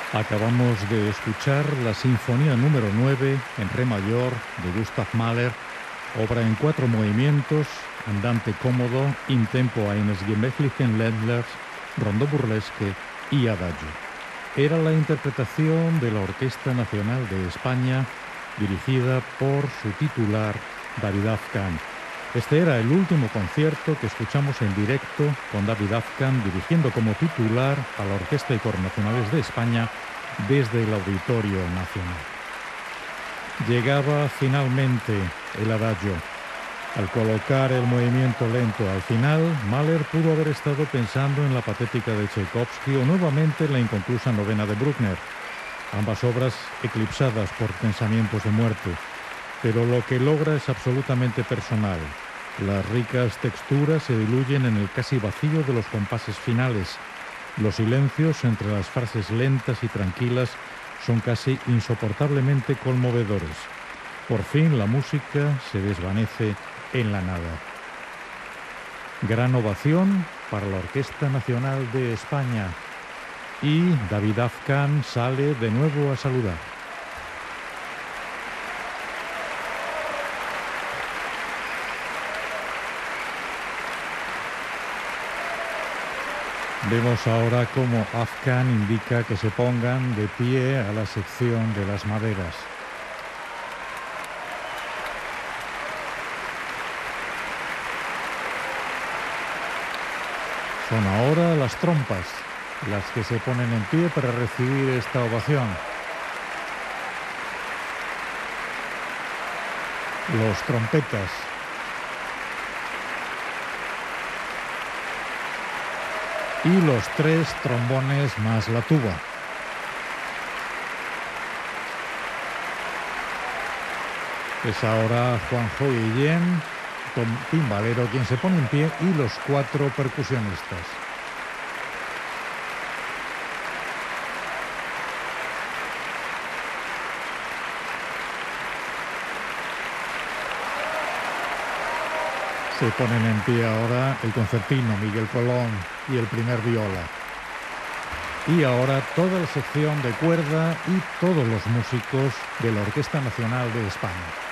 Acabamos de escuchar la Sinfonía número 9 en re mayor de Gustav Mahler, obra en 4 movimientos, andante cómodo, in tempo eines gemächlichen Ländlers, rondó burlesque y adagio. Era la interpretación de la Orquesta Nacional de España, dirigida por su titular, David Afkhan. Este era el último concierto que escuchamos en directo con David Afkhan dirigiendo como titular a la Orquesta y Coro Nacionales de España desde el Auditorio Nacional. Llegaba finalmente el adagio. Al colocar el movimiento lento al final, Mahler pudo haber estado pensando en la Patética de Tchaikovsky o nuevamente en la inconclusa Novena de Bruckner, ambas obras eclipsadas por pensamientos de muerte. Pero lo que logra es absolutamente personal. Las ricas texturas se diluyen en el casi vacío de los compases finales. Los silencios entre las frases lentas y tranquilas son casi insoportablemente conmovedores. Por fin la música se desvanece en la nada. Gran ovación para la Orquesta Nacional de España. Y David Afkhan sale de nuevo a saludar. Vemos ahora cómo Afkhan indica que se pongan de pie a la sección de las maderas. Son ahora las trompas las que se ponen en pie para recibir esta ovación. Los trompetas. Y los 3 trombones más la tuba. Es ahora Juanjo Guillén, timbalero, quien se pone en pie, y los 4 percusionistas. Se ponen en pie ahora el concertino Miguel Colón y el primer viola. Y ahora toda la sección de cuerda y todos los músicos de la Orquesta Nacional de España.